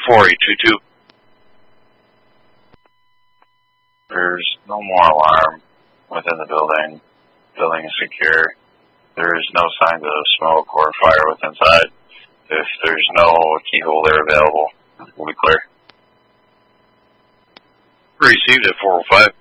4822. There's no more alarm within the building. Building is secure. There is no signs of smoke or fire within inside. If there's no key holder available, we'll be clear. Received at 405.